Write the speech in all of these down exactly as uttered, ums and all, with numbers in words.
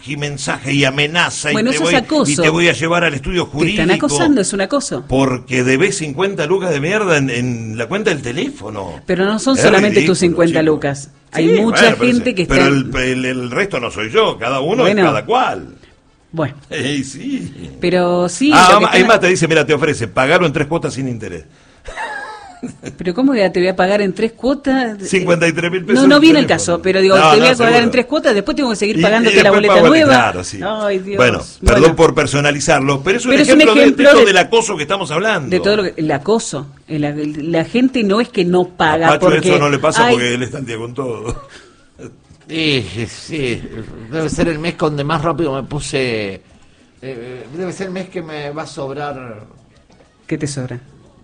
mensaje y mensaje y amenaza bueno, y, te eso voy, es acoso. y te voy a llevar al estudio jurídico. Te están acosando, es un acoso. Porque debes cincuenta lucas de mierda en, en la cuenta del teléfono. Pero no son es solamente ridículo, tus cincuenta chico. lucas. Hay Sí, mucha bueno, gente pero, que está... Pero el, el, el resto no soy yo, cada uno bueno, es cada cual. Bueno. Hey, sí. Pero sí... Ah, lo que hay está... más, te dice, mira, te ofrece pagarlo en tres cuotas sin interés. Pero ¿cómo te voy a pagar en tres cuotas? cincuenta y tres mil pesos. No, no viene el teléfono. caso, pero digo, No, te voy no, a pagar seguro. en tres cuotas, después tengo que seguir Y- pagándote y la después boleta pago- nueva. Claro, sí. Ay, Dios. Bueno, perdón Bueno, por personalizarlo, pero es un Pero es un ejemplo, de- ejemplo de, esto de- del acoso que estamos hablando. de todo lo que, el acoso. El- el- la gente no es que no A paga Pacho porque... eso no le pasa ay, porque él está al día con todo. Sí, sí, debe ser el mes donde más rápido me puse... eh, debe ser el mes que me va a sobrar... ¿Qué te sobra?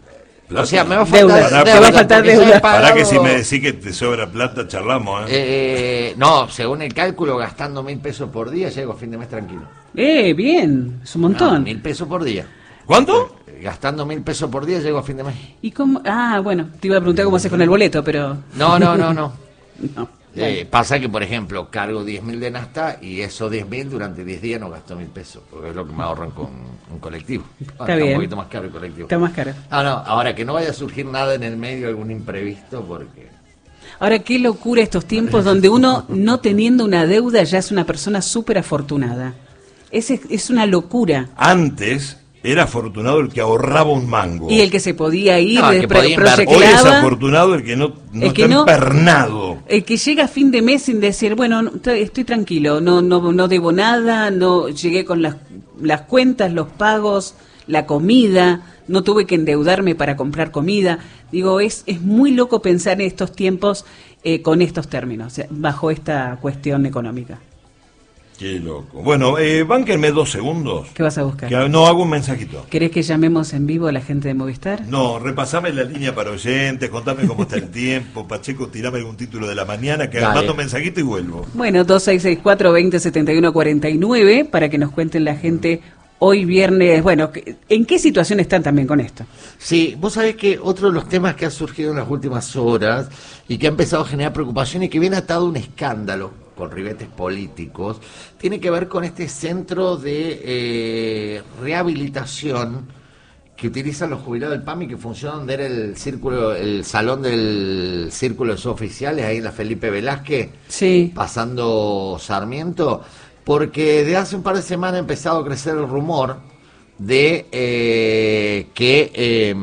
O sea, me va a Deuda. faltar Pará, Te va a faltar porque ya he deuda. pagado- Para que si me decís que te sobra plata, charlamos, ¿eh? Eh, no, según el cálculo, gastando mil pesos por día, llego a fin de mes tranquilo. Eh, bien, es un No, montón. mil pesos por día. ¿Cuánto? Eh, Gastando mil pesos por día, llego a fin de mes. ¿Y cómo? Ah, bueno, te iba a preguntar cómo haces con el boleto, pero... No, no, no, no. No. Eh, pasa que, por ejemplo, cargo diez mil de Nasta y esos diez mil durante diez días no gasto mil pesos, porque es lo que me ahorran con un colectivo. Ah, Está bien. un poquito más caro el colectivo. Está más caro. Ah, no, ahora que no vaya a surgir nada en el medio, algún imprevisto, porque... Ahora, qué locura estos tiempos donde uno, no teniendo una deuda, ya es una persona súper afortunada. Es, es una locura. Antes era afortunado el que ahorraba un mango. Y el que se podía ir, No, el de- que pro- podía invertir. Hoy es proyectaba, afortunado el que no, no El que está no- empernado. el que llega a fin de mes sin decir, bueno, no, t- estoy tranquilo, no, no, no debo nada, no llegué con las, las cuentas, los pagos, la comida, no tuve que endeudarme para comprar comida. Digo, es, es muy loco pensar en estos tiempos eh, con estos términos, o sea, bajo esta cuestión económica. Qué loco. Bueno, eh, bánquenme dos segundos. ¿Qué vas a buscar? Que no hago un mensajito. ¿Querés que llamemos en vivo a la gente de Movistar? No, repasame la línea para oyentes, contame cómo está el tiempo. Pacheco, tirame algún título de la mañana, que Dale. mando un mensajito y vuelvo. Bueno, dos seis seis cuatro, veinte setenta y uno cuarenta y nueve para que nos cuenten la gente hoy viernes. Bueno, que- ¿en qué situación están también con esto? Sí, vos sabés que otro de los temas que ha surgido en las últimas horas y que ha empezado a generar preocupación y que viene atado a un escándalo con ribetes políticos, tiene que ver con este centro de eh, rehabilitación que utilizan los jubilados del PAMI, que funciona donde era el círculo, el salón del círculo de suboficiales, ahí en la Felipe Velázquez, Sí. pasando Sarmiento, porque de hace un par de semanas ha empezado a crecer el rumor de eh, que eh,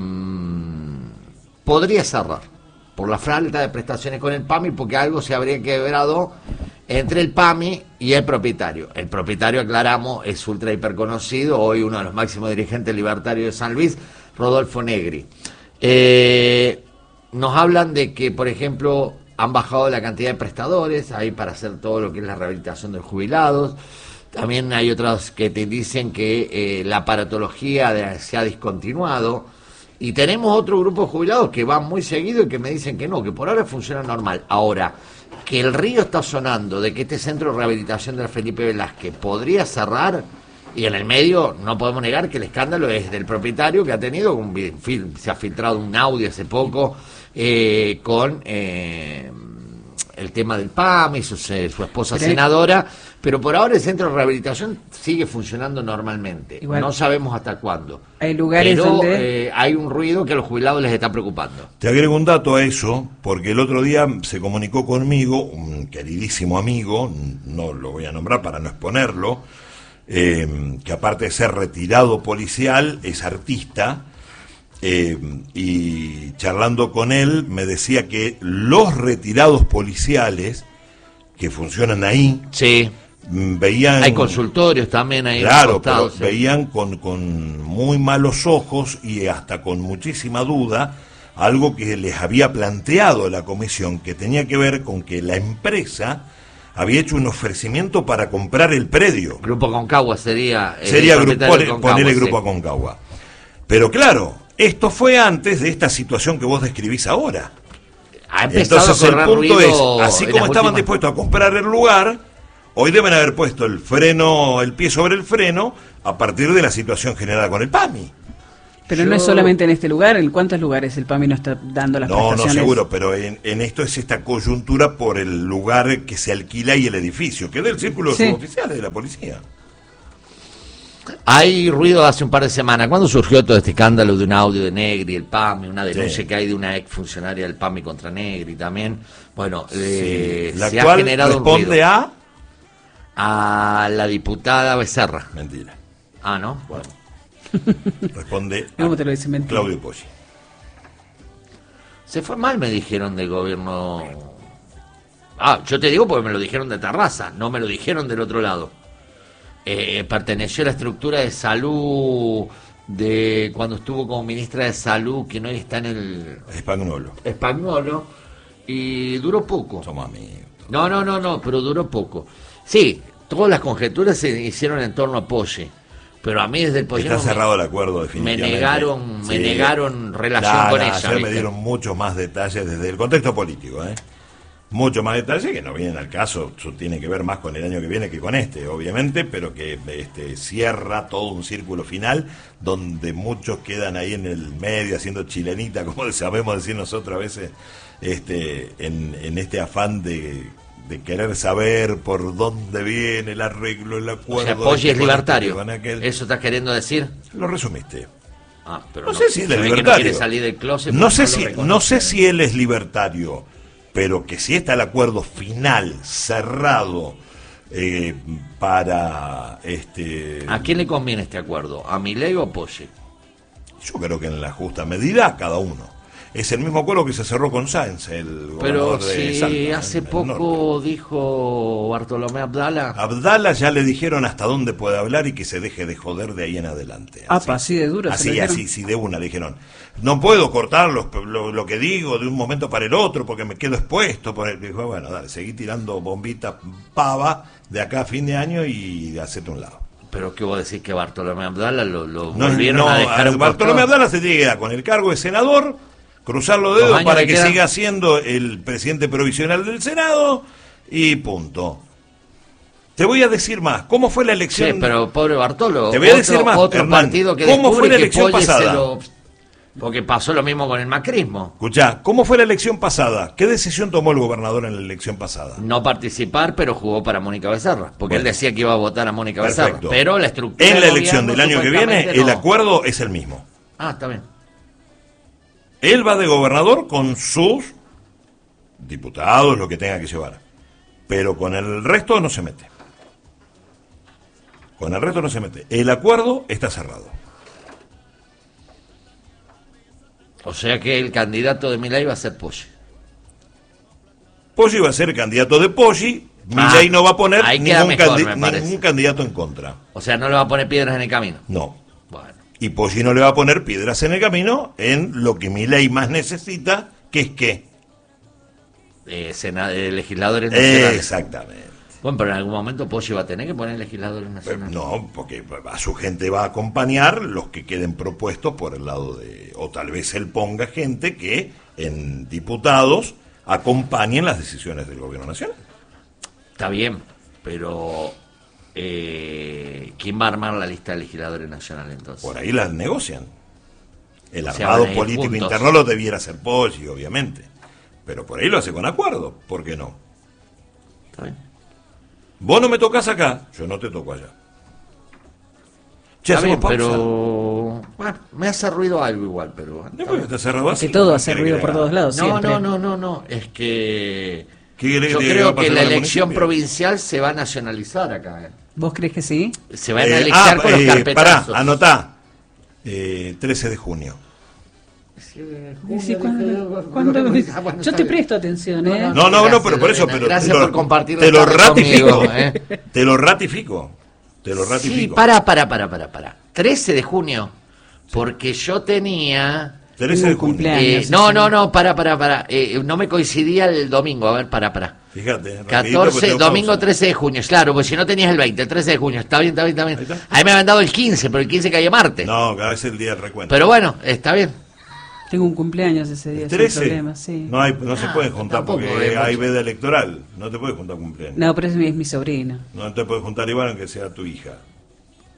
podría cerrar por la falta de prestaciones con el PAMI, porque algo se habría quebrado entre el PAMI y el propietario. El propietario, aclaramos, es ultra hiper conocido, hoy uno de los máximos dirigentes libertarios de San Luis, Rodolfo Negri. Eh, nos hablan de que, por ejemplo, han bajado la cantidad de prestadores ahí para hacer todo lo que es la rehabilitación de los jubilados. También hay otros que te dicen que eh, la aparatología de- se ha discontinuado. Y tenemos otro grupo de jubilados que van muy seguido y que me dicen que no, que por ahora funciona normal. Ahora, que el río está sonando de que este centro de rehabilitación del Felipe Velázquez podría cerrar, y en el medio no podemos negar que el escándalo es del propietario, que ha tenido un vi- fil- se ha filtrado un audio hace poco eh, con eh, el tema del PAMI, su, su esposa Pero hay- senadora, pero por ahora el centro de rehabilitación sigue funcionando normalmente. Igual. No sabemos hasta cuándo. Hay lugares Pero donde... eh, hay un ruido que a los jubilados les está preocupando. Te agrego un dato a eso, porque el otro día se comunicó conmigo un queridísimo amigo, no lo voy a nombrar para no exponerlo, eh, que aparte de ser retirado policial, es artista, eh, y charlando con él me decía que los retirados policiales que funcionan ahí, Sí. mm, veían... Hay consultorios también ahí. Claro, acostados, pero sí. veían con, con muy malos ojos y hasta con muchísima duda algo que les había planteado la comisión, que tenía que ver con que la empresa había hecho un ofrecimiento para comprar el predio. Grupo Concagua sería. eh, Sería el grupo, propietario de Concagua, ponerle sí. Grupo Aconcagua. Pero claro, esto fue antes de esta situación que vos describís ahora. Ha empezado Entonces a el correr punto ruido es, así en como las estaban últimas- dispuestos a comprar el lugar, hoy deben haber puesto el freno, el pie sobre el freno, a partir de la situación generada con el PAMI. Pero Yo- no es solamente en este lugar, ¿en cuántos lugares el PAMI no está dando las No, no, prestaciones? seguro, pero en, en esto es esta coyuntura por el lugar que se alquila y el edificio, que es del círculo Sí. suboficiales de la policía. Hay ruido hace un par de semanas. ¿Cuándo surgió todo este escándalo de un audio de Negri, el PAMI, una denuncia Sí. que hay de una ex funcionaria del PAMI contra Negri también? Bueno, eh, La se ha cual generado un responde ruido. a... A la diputada Becerra. Mentira. Ah, ¿no? Bueno. Responde ¿Cómo a te lo dice mentira? Claudio Poggi. Se fue mal, me dijeron del gobierno. Ah, yo te digo porque me lo dijeron de Terraza, no me lo dijeron del otro lado. Eh, perteneció a la estructura de salud de cuando estuvo como ministra de salud, que no está en el Espagnolo. Espagnolo, y duró poco. Somos amigos. No, no, no, no, pero duró poco. Sí, todas las conjeturas se hicieron en torno a Poggi, pero a mí desde el Está Poggi cerrado el acuerdo me definitivamente. negaron, me Sí. negaron relación Ya, con ya, ella. ayer me ¿viste? dieron muchos más detalles desde el contexto político, ¿eh? Muchos más detalles que no vienen al caso, eso tiene que ver más con el año que viene que con este, obviamente, pero que este, cierra todo un círculo final donde muchos quedan ahí en el medio haciendo chilenita, como sabemos decir nosotros a veces, este, en, en este afán de, de querer saber por dónde viene el arreglo, el O acuerdo. sea, Poggi este es con libertario. este, con aquel. ¿Eso estás queriendo decir? Lo resumiste. Ah, pero No sé si él es se ve que no libertario. quiere salir del closet No porque sé lo si, reconoce. no sé si él es libertario, pero que si está el acuerdo final cerrado eh, para este, ¿A quién le conviene este acuerdo? ¿A Milei o a Poggi? yo creo que en la justa medida cada uno. Es el mismo acuerdo que se cerró con Sáenz, el Pero gobernador de si Salta, hace en el poco norte. dijo Bartolomé Abdala. Abdala ya le dijeron hasta dónde puede hablar y que se deje de joder de ahí en adelante. Apa, así de duro se lo Así, dijeron. así, sí, de una le dijeron. No puedo cortar los- lo, lo que digo de un momento para el otro porque me quedo expuesto. Por el, dijo, bueno, dale, seguí tirando bombitas pava de acá a fin de año y hacete un lado. Pero que vos decís que Bartolomé Abdala lo, lo No, volvieron no, a dejar a un Bartolomé costado? Abdala se tiene que quedar con el cargo de senador, cruzar los Los dedos años para que que quedan. siga siendo el presidente provisional del Senado y punto. Te voy a decir más. ¿Cómo fue la Sí, elección? pero pobre Bartolo. Te voy a otro, decir más, Otro Hernán. partido que ¿Cómo descubre fue la que elección Poggi se pasada? lo- Porque pasó lo mismo con el macrismo. Escuchá, ¿cómo fue la elección pasada? ¿Qué decisión tomó el gobernador en la elección pasada? No participar, pero jugó para Mónica Becerra. Porque Bueno. él decía que iba a votar a Mónica Perfecto. Becerra. Pero la estructura En la del elección del gobierno, año que viene, supuestamente, el no. acuerdo es el mismo. Ah, está bien. Él va de gobernador con sus diputados, lo que tenga que llevar. Pero con el resto no se mete. Con el resto no se mete. El acuerdo está cerrado. O sea que el candidato de Milei va a ser Poggi. Poggi va a ser candidato de Poggi. Ah, Milei no va a poner ahí queda ningún, mejor, candi- me parece. ningún candidato en contra. O sea, no le va a poner piedras en el camino. No. Bueno. Y Poggi no le va a poner piedras en el camino en lo que Milei más necesita, que es que... Eh, sena- eh, legisladores nacionales. Exactamente. Bueno, pero en algún momento Poggi va a tener que poner legisladores nacionales. No, porque a su gente va a acompañar los que queden propuestos por el lado de... O tal vez él ponga gente que en diputados acompañen las decisiones del gobierno nacional. Está bien, pero eh, ¿quién va a armar la lista de legisladores nacionales entonces? Por ahí las negocian. El O sea, armado van a ir político juntos. interno lo debiera hacer Poggi, obviamente. Pero por ahí lo hace con acuerdo. ¿Por qué no? Está bien. Vos no me tocas acá, yo no te toco allá. Che, Está bien, hacemos pausa. pero bueno, me hace ruido algo igual, pero está Después bien. te cerrado así, Que todo ¿qué hace querés ruido que por haga? todos lados. No, siempre. no, no, no, no, es que ¿Qué querés yo que te creo va a que pasar la en el elección municipio? provincial se va a nacionalizar acá. eh. ¿Vos crees que sí? Se van a Eh, eleccionar ah, con los eh, carpetazos. Pará, anotá. Eh, trece de junio. Sí, ¿cuándo- cuándo- Ah, bueno, Yo está te bien. presto atención, ¿eh? No, no, no, Gracias, pero por eso, Lorena, pero gracias te lo- por compartir te la lo tarde ratifico. conmigo, ¿eh? Te lo ratifico. Te lo Sí, ratifico. para, para, para, para, para. trece de junio, porque yo tenía... trece de Tengo un junio. cumpleaños. eh, ese no, día. no, no, para, para, para. Eh, no me coincidía el domingo, a ver, para, para. Fíjate. rapidito, catorce, porque tengo domingo pausa. trece de junio, claro, porque si no tenías el veinte, el trece de junio, está bien, está bien, está bien. Ahí está. Ahí me habían dado el quince, pero el quince caía martes. No, cada vez es el día del recuento. Pero bueno, está bien. Tengo un cumpleaños ese día, sin trece. problema, sí. No, hay, no se Ah, pueden juntar tampoco porque es hay mucho. veda electoral. No te puedes juntar cumpleaños. No, pero es mi, es mi sobrina. No te puedes juntar igual aunque sea tu hija.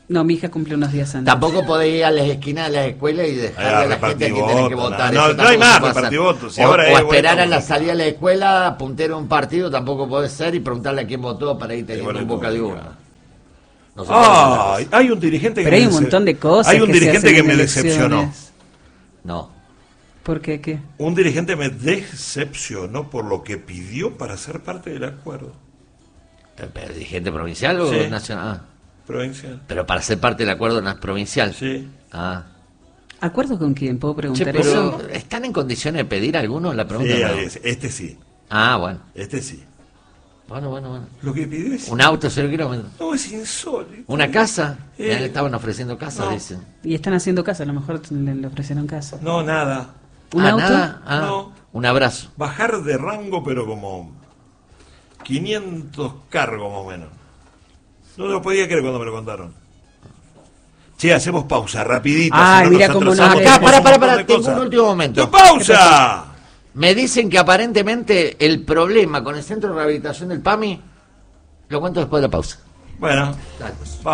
No, mi hija cumple unos días antes. Tampoco podés ir a las esquinas de las escuelas y dejar Ah, a la gente a quien tiene que votos, votar. no, Eso no hay tampoco más se puede hacer. repartir votos, si o, ahora o es esperar vuelta a la por- salida de la escuela, puntero un partido, tampoco puede ser, y preguntarle a quién votó para ir teniendo vuelta un boca de por- urna. No se puede hacer Ah, eso. hay un dirigente que Pero hay me un dece- montón de cosas. Hay un que se dirigente hacen que en me elecciones. decepcionó. No. ¿Por qué? ¿Qué? Un dirigente me decepcionó por lo que pidió para ser parte del acuerdo Pero, pero, ¿dirigente provincial o Sí. nacional? Ah, provincial. pero para ser parte del acuerdo na- provincial. Sí. Ah. ¿Acuerdo con quién? ¿Puedo Che, preguntar pero eso? ¿están en condiciones de pedir alguno? La Sí, pregunta no. es- este sí, Ah, bueno. este sí. Bueno, bueno, bueno. Lo que pidió es... Un auto, cero kilómetros. No, es insólito. ¿Una casa? Eh. Ya le estaban ofreciendo casa, No. dicen. Y están haciendo casa, a lo mejor le, le ofrecieron casa. No, nada. ¿Un Ah, auto? nada. Ah, No. un abrazo. Bajar de rango, pero como quinientos cargos más o menos. No lo podía creer cuando me lo contaron. Che, hacemos pausa, rapidita. Ay, si no mira nos cómo nos atrasamos, queda. tenemos Pará, un pará, montón pará, de tengo cosas. un último momento. ¡Tu pausa! Me dicen que aparentemente el problema con el centro de rehabilitación del PAMI lo cuento después de la pausa. Bueno, Dale, pues. vamos.